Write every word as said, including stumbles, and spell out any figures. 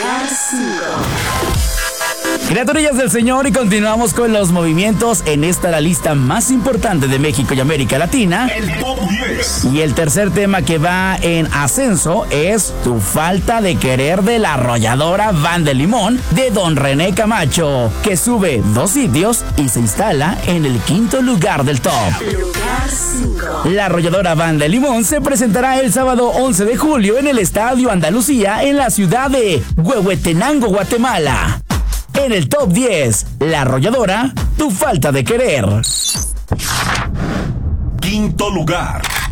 Lugar cinco. Criaturillas del Señor, y continuamos con los movimientos en esta la lista más importante de México y América Latina. El top diez. Y el tercer tema que va en ascenso es Tu falta de querer, de la arrolladora Banda Limón de Don René Camacho, que sube dos sitios y se instala en el quinto lugar del top. Lugar cinco. La arrolladora Banda Limón se presentará el sábado once de julio en el Estadio Andalucía en la ciudad de Huehuetenango, Guatemala. En el top diez, La Arrolladora, Tu falta de querer. Quinto lugar.